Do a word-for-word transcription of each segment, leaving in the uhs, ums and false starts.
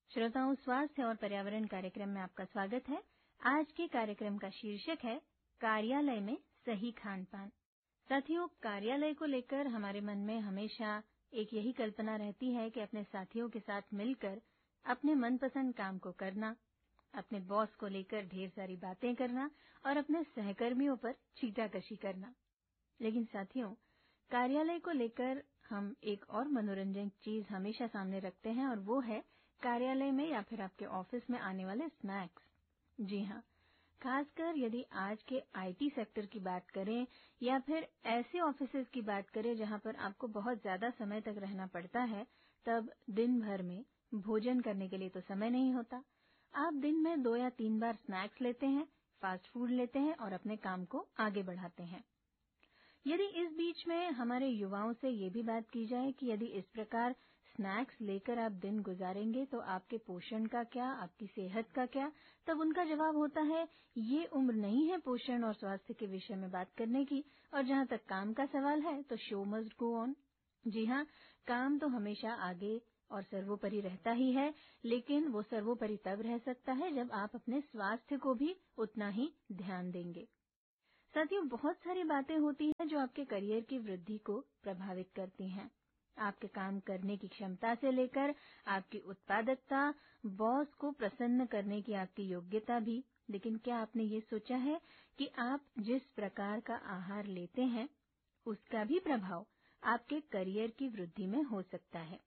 श्रोताओं, स्वास्थ्य और पर्यावरण कार्यक्रम में आपका स्वागत है। आज के कार्यक्रम का शीर्षक है कार्यालय में सही खान-पान। साथियों, कार्यालय को लेकर हमारे मन में हमेशा एक यही कल्पना रहती है कि अपने साथियों के साथ मिलकर अपने मनपसंद काम को करना, अपने बॉस को लेकर ढेर सारी बातें करना और अपने सहकर्मियों पर छीटाकशी करना। लेकिन साथियों, कार्यालय को लेकर हम एक और मनोरंजक चीज हमेशा सामने रखते हैं और वो है कार्यालय में या फिर आपके ऑफिस में आने वाले स्नैक्स। जी हाँ, खासकर यदि आज के आईटी सेक्टर की बात करें या फिर ऐसे ऑफिसेज की बात करें जहां पर आपको बहुत ज्यादा समय तक रहना पड़ता है, तब दिन भर में भोजन करने के लिए तो समय नहीं होता। आप दिन में दो या तीन बार स्नैक्स लेते हैं, फास्ट फूड लेते हैं और अपने काम को आगे बढ़ाते हैं। यदि इस बीच में हमारे युवाओं से ये भी बात की जाए कि यदि इस प्रकार स्नैक्स लेकर आप दिन गुजारेंगे तो आपके पोषण का क्या, आपकी सेहत का क्या, तब उनका जवाब होता है, ये उम्र नहीं है पोषण और स्वास्थ्य के विषय में बात करने की, और जहां तक काम का सवाल है तो शो मस्ट गो ऑन। जी हाँ, काम तो हमेशा आगे और सर्वोपरि रहता ही है, लेकिन वो सर्वोपरि तब रह सकता है जब आप अपने स्वास्थ्य को भी उतना ही ध्यान देंगे। साथियों, बहुत सारी बातें होती हैं जो आपके करियर की वृद्धि को प्रभावित करती हैं। आपके काम करने की क्षमता से लेकर आपकी उत्पादकता, बॉस को प्रसन्न करने की आपकी योग्यता भी। लेकिन क्या आपने ये सोचा है कि आप जिस प्रकार का आहार लेते हैं, उसका भी प्रभाव आपके करियर की वृद्धि में हो सकता है।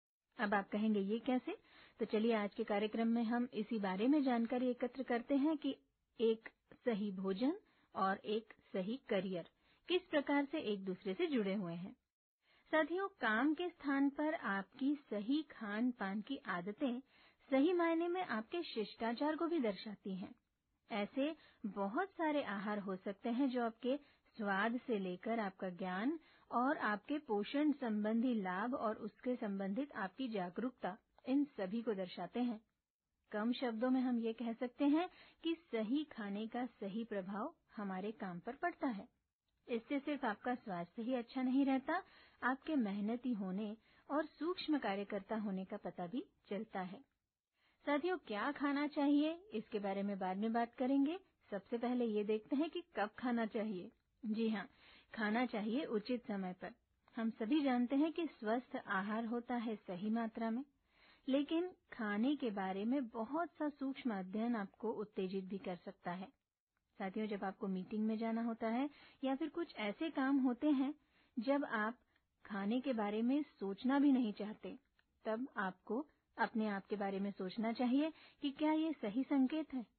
अब आप कहेंगे ये कैसे? तो चलिए आज के कार्यक्रम में हम इसी बारे में जानकारी एकत्र करते हैं कि एक सही भोजन और एक सही करियर किस प्रकार से एक दूसरे से जुड़े हुए हैं। साथियों, काम के स्थान पर आपकी सही खान पान की आदतें सही मायने में आपके शिष्टाचार को भी दर्शाती हैं। ऐसे बहुत सारे आहार हो सकते हैं जो आपके स्वाद से लेकर आपका ज्ञान और आपके पोषण संबंधी लाभ और उसके संबंधित आपकी जागरूकता, इन सभी को दर्शाते हैं। कम शब्दों में हम ये कह सकते हैं कि सही खाने का सही प्रभाव हमारे काम पर पड़ता है। इससे सिर्फ आपका स्वास्थ्य ही अच्छा नहीं रहता, आपके मेहनती होने और सूक्ष्म कार्यकर्ता होने का पता भी चलता है। साथियों, क्या खाना चाहिए, इसके बारे में बाद में बात करेंगे। सबसे पहले ये देखते हैं कि कब खाना चाहिए। जी हाँ, खाना चाहिए उचित समय पर। हम सभी जानते हैं कि स्वस्थ आहार होता है सही मात्रा में, लेकिन खाने के बारे में बहुत सा सूक्ष्म अध्ययन आपको उत्तेजित भी कर सकता है। साथियों, जब आपको मीटिंग में जाना होता है या फिर कुछ ऐसे काम होते हैं जब आप खाने के बारे में सोचना भी नहीं चाहते, तब आपको अपने आप के बारे में सोचना चाहिए कि क्या ये सही संकेत है।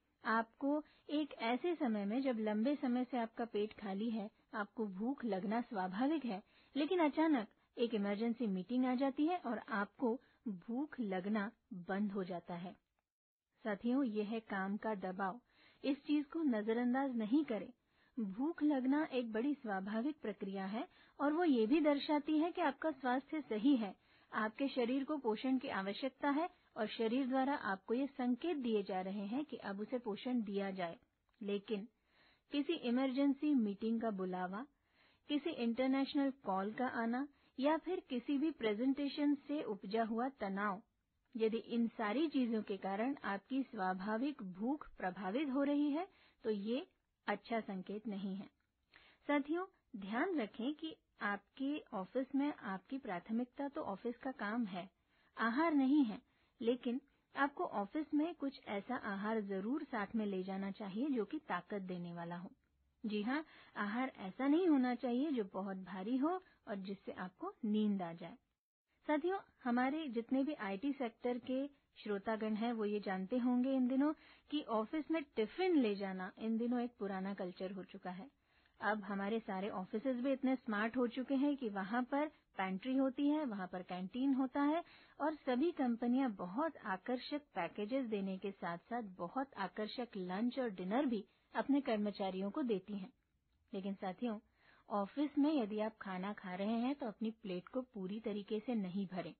आपको एक ऐसे समय में जब लंबे समय से आपका पेट खाली है, आपको भूख लगना स्वाभाविक है, लेकिन अचानक एक इमरजेंसी मीटिंग आ जाती है और आपको भूख लगना बंद हो जाता है। साथियों, यह है काम का दबाव। इस चीज को नजरअंदाज नहीं करें। भूख लगना एक बड़ी स्वाभाविक प्रक्रिया है और वो ये भी दर्शाती है कि आपका स्वास्थ्य सही है, आपके शरीर को पोषण की आवश्यकता है और शरीर द्वारा आपको ये संकेत दिए जा रहे हैं कि अब उसे पोषण दिया जाए। लेकिन किसी इमरजेंसी मीटिंग का बुलावा, किसी इंटरनेशनल कॉल का आना या फिर किसी भी प्रेजेंटेशन से उपजा हुआ तनाव, यदि इन सारी चीजों के कारण आपकी स्वाभाविक भूख प्रभावित हो रही है, तो ये अच्छा संकेत नहीं है। साथियों, ध्यान रखें कि आपके ऑफिस में आपकी प्राथमिकता तो ऑफिस का काम है, आहार नहीं है, लेकिन आपको ऑफिस में कुछ ऐसा आहार जरूर साथ में ले जाना चाहिए जो कि ताकत देने वाला हो। जी हाँ, आहार ऐसा नहीं होना चाहिए जो बहुत भारी हो और जिससे आपको नींद आ जाए। साथियों, हमारे जितने भी आईटी सेक्टर के श्रोतागण हैं वो ये जानते होंगे इन दिनों कि ऑफिस में टिफिन ले जाना इन दिनों एक पुराना कल्चर हो चुका है। अब हमारे सारे ऑफिसेज भी इतने स्मार्ट हो चुके हैं कि वहां पर पैंट्री होती है, वहां पर कैंटीन होता है और सभी कंपनियां बहुत आकर्षक पैकेजेस देने के साथ साथ बहुत आकर्षक लंच और डिनर भी अपने कर्मचारियों को देती हैं। लेकिन साथियों, ऑफिस में यदि आप खाना खा रहे हैं तो अपनी प्लेट को पूरी तरीके से नहीं भरें।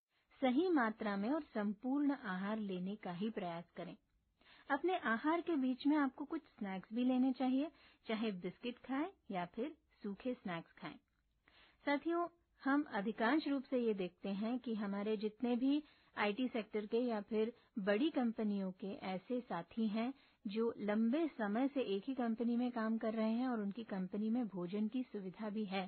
सही मात्रा में और संपूर्ण आहार लेने का ही प्रयास करें। अपने आहार के बीच में आपको कुछ स्नैक्स भी लेने चाहिए, चाहे बिस्किट खाएं या फिर सूखे स्नैक्स खाएं। साथियों, हम अधिकांश रूप से ये देखते हैं कि हमारे जितने भी आईटी सेक्टर के या फिर बड़ी कंपनियों के ऐसे साथी हैं जो लंबे समय से एक ही कंपनी में काम कर रहे हैं और उनकी कंपनी में भोजन की सुविधा भी है।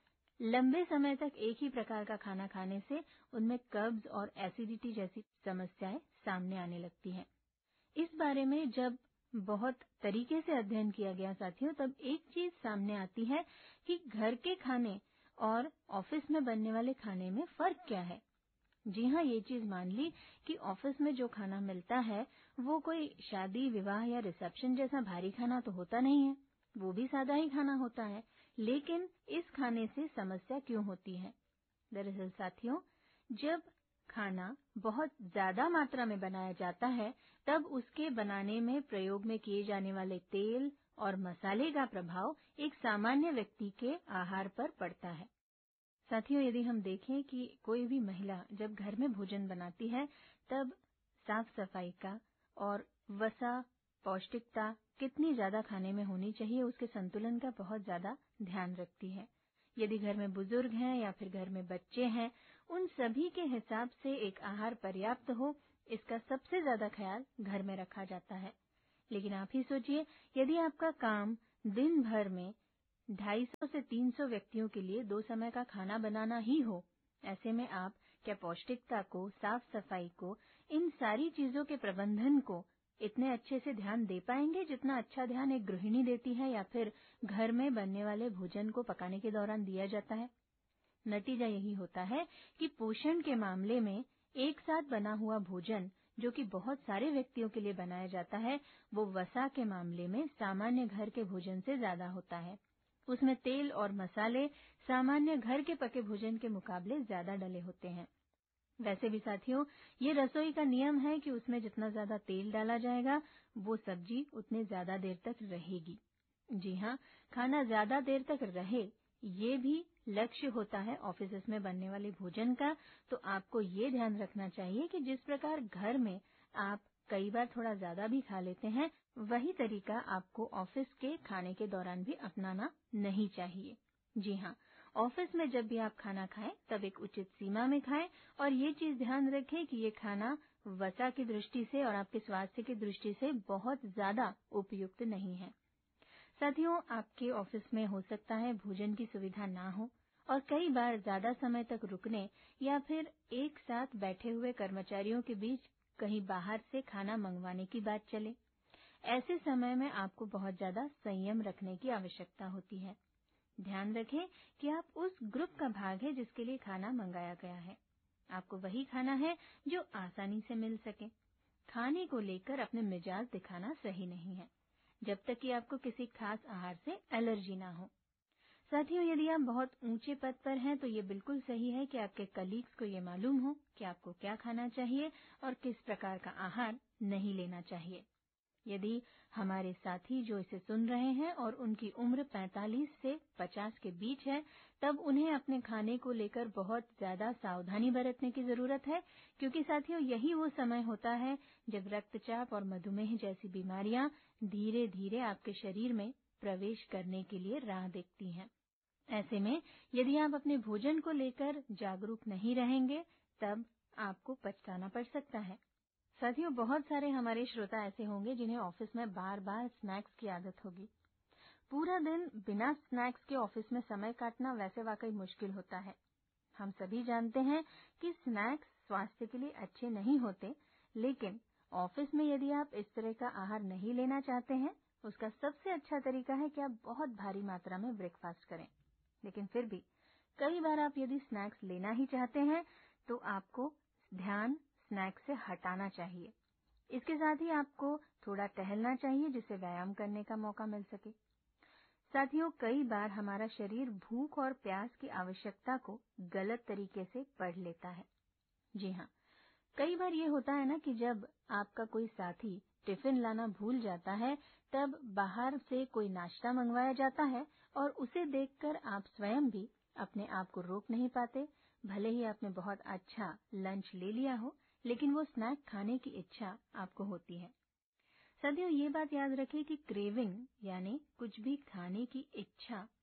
लंबे समय तक एक ही प्रकार का खाना खाने से उनमें कब्ज और एसिडिटी जैसी समस्याएं सामने आने लगती हैं। इस बारे में जब बहुत तरीके से अध्ययन किया गया साथियों, तब एक चीज सामने आती है कि घर के खाने और ऑफिस में बनने वाले खाने में फर्क क्या है। जी हाँ, ये चीज मान ली कि ऑफिस में जो खाना मिलता है वो कोई शादी विवाह या रिसेप्शन जैसा भारी खाना तो होता नहीं है, वो भी सादा ही खाना होता है। लेकिन इस खाने से समस्या क्यों होती है? दरअसल साथियों, जब खाना बहुत ज्यादा मात्रा में बनाया जाता है तब उसके बनाने में प्रयोग में किए जाने वाले तेल और मसाले का प्रभाव एक सामान्य व्यक्ति के आहार पर पड़ता है। साथियों, यदि हम देखें कि कोई भी महिला जब घर में भोजन बनाती है तब साफ सफाई का और वसा, पौष्टिकता कितनी ज्यादा खाने में होनी चाहिए उसके संतुलन का बहुत ज्यादा ध्यान रखती है। यदि घर में बुजुर्ग हैं या फिर घर में बच्चे हैं, उन सभी के हिसाब से एक आहार पर्याप्त हो, इसका सबसे ज्यादा ख्याल घर में रखा जाता है। लेकिन आप ही सोचिए, यदि आपका काम दिन भर में ढाई सौ से तीन सौ व्यक्तियों के लिए दो समय का खाना बनाना ही हो, ऐसे में आप क्या पौष्टिकता को, साफ सफाई को, इन सारी चीजों के प्रबंधन को इतने अच्छे से ध्यान दे पाएंगे जितना अच्छा ध्यान एक गृहिणी देती है या फिर घर में बनने वाले भोजन को पकाने के दौरान दिया जाता है? नतीजा यही होता है कि पोषण के मामले में एक साथ बना हुआ भोजन जो कि बहुत सारे व्यक्तियों के लिए बनाया जाता है, वो वसा के मामले में सामान्य घर के भोजन से ज्यादा होता है। उसमें तेल और मसाले सामान्य घर के पके भोजन के मुकाबले ज्यादा डले होते हैं। वैसे भी साथियों, ये रसोई का नियम है कि उसमें जितना ज्यादा तेल डाला जाएगा वो सब्जी उतने ज्यादा देर तक रहेगी। जी हाँ, खाना ज्यादा देर तक रहे, ये भी लक्ष्य होता है ऑफिस में बनने वाले भोजन का। तो आपको ये ध्यान रखना चाहिए कि जिस प्रकार घर में आप कई बार थोड़ा ज्यादा भी खा लेते हैं, वही तरीका आपको ऑफिस के खाने के दौरान भी अपनाना नहीं चाहिए। जी हाँ, ऑफिस में जब भी आप खाना खाएं तब एक उचित सीमा में खाएं और ये चीज ध्यान रखें कि ये खाना वसा की दृष्टि से और आपके स्वास्थ्य की दृष्टि से बहुत ज्यादा उपयुक्त नहीं है। साथियों, आपके ऑफिस में हो सकता है भोजन की सुविधा ना हो और कई बार ज्यादा समय तक रुकने या फिर एक साथ बैठे हुए कर्मचारियों के बीच कहीं बाहर से खाना मंगवाने की बात चले। ऐसे समय में आपको बहुत ज्यादा संयम रखने की आवश्यकता होती है। ध्यान रखें कि आप उस ग्रुप का भाग है जिसके लिए खाना मंगाया गया है। आपको वही खाना है जो आसानी से मिल सके। खाने को लेकर अपने मिजाज दिखाना सही नहीं है, जब तक कि आपको किसी खास आहार से एलर्जी ना हो। साथियों, यदि आप बहुत ऊंचे पद पर हैं तो ये बिल्कुल सही है कि आपके कलीग्स को ये मालूम हो कि आपको क्या खाना चाहिए और किस प्रकार का आहार नहीं लेना चाहिए। यदि हमारे साथी जो इसे सुन रहे हैं और उनकी उम्र पैंतालीस से पचास के बीच है, तब उन्हें अपने खाने को लेकर बहुत ज्यादा सावधानी बरतने की जरूरत है, क्योंकि साथियों यही वो समय होता है जब रक्तचाप और मधुमेह जैसी बीमारियां धीरे धीरे आपके शरीर में प्रवेश करने के लिए राह देखती हैं। ऐसे में यदि आप अपने भोजन को लेकर जागरूक नहीं रहेंगे, तब आपको पछताना पड़ सकता है। साथियों, बहुत सारे हमारे श्रोता ऐसे होंगे जिन्हें ऑफिस में बार बार स्नैक्स की आदत होगी। पूरा दिन बिना स्नैक्स के ऑफिस में समय काटना वैसे वाकई मुश्किल होता है। हम सभी जानते हैं कि स्नैक्स स्वास्थ्य के लिए अच्छे नहीं होते, लेकिन ऑफिस में यदि आप इस तरह का आहार नहीं लेना चाहते हैं, उसका सबसे अच्छा तरीका है कि आप बहुत भारी मात्रा में ब्रेकफास्ट करें। लेकिन फिर भी कई बार आप यदि स्नैक्स लेना ही चाहते हैं तो आपको ध्यान स्नैक्स से हटाना चाहिए। इसके साथ ही आपको थोड़ा टहलना चाहिए जिससे व्यायाम करने का मौका मिल सके। साथियों, कई बार हमारा शरीर भूख और प्यास की आवश्यकता को गलत तरीके से पढ़ लेता है। जी हाँ, कई बार ये होता है ना कि जब आपका कोई साथी टिफिन लाना भूल जाता है, तब बाहर से कोई नाश्ता मंगवाया जाता है और उसे देखकर आप स्वयं भी अपने आप को रोक नहीं पाते। भले ही आपने बहुत अच्छा लंच ले लिया हो, लेकिन वो स्नैक खाने की इच्छा आपको होती है। साथियों, ये बात याद रखें कि क्रेविंग यानी कुछ भी खाने की इच्छा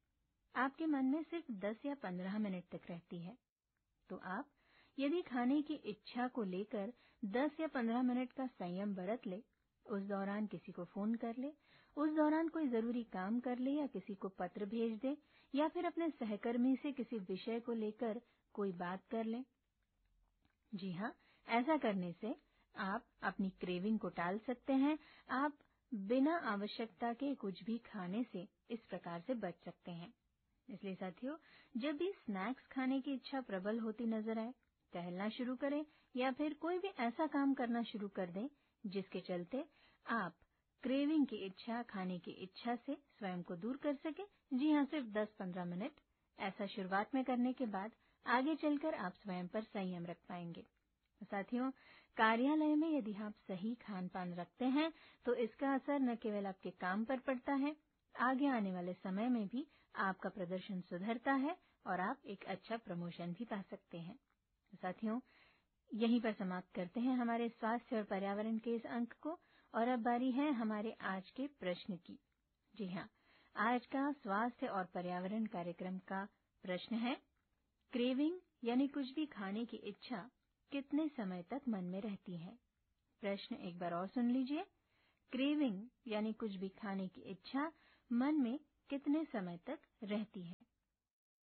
आपके मन में सिर्फ दस या पंद्रह मिनट तक रहती है। तो आप यदि खाने की इच्छा को लेकर दस या पंद्रह मिनट का संयम बरत ले, उस दौरान किसी को फोन कर ले, उस दौरान कोई जरूरी काम कर ले या किसी को पत्र भेज दे या फिर अपने सहकर्मी से किसी विषय को लेकर कोई बात कर ले। जी हाँ, ऐसा करने से आप अपनी क्रेविंग को टाल सकते हैं। आप बिना आवश्यकता के कुछ भी खाने से इस प्रकार से बच सकते हैं। इसलिए साथियों, जब भी स्नैक्स खाने की इच्छा प्रबल होती नजर आए, टहलना शुरू करें या फिर कोई भी ऐसा काम करना शुरू कर दें जिसके चलते आप क्रेविंग की इच्छा, खाने की इच्छा से स्वयं को दूर कर सके। जी हाँ, सिर्फ दस पंद्रह मिनट। ऐसा शुरुआत में करने के बाद आगे चलकर आप स्वयं पर संयम रख पाएंगे। साथियों, कार्यालय में यदि आप सही खान पान रखते हैं तो इसका असर न केवल आपके काम पर पड़ता है, आगे आने वाले समय में भी आपका प्रदर्शन सुधरता है और आप एक अच्छा प्रमोशन भी पा सकते हैं। साथियों, यहीं पर समाप्त करते हैं हमारे स्वास्थ्य और पर्यावरण के इस अंक को और अब बारी है हमारे आज के प्रश्न की। जी हाँ, आज का स्वास्थ्य और पर्यावरण कार्यक्रम का प्रश्न है, क्रेविंग यानी कुछ भी खाने की इच्छा कितने समय तक मन में रहती है? प्रश्न एक बार और सुन लीजिए। क्रेविंग यानी कुछ भी खाने की इच्छा मन में कितने समय तक रहती है?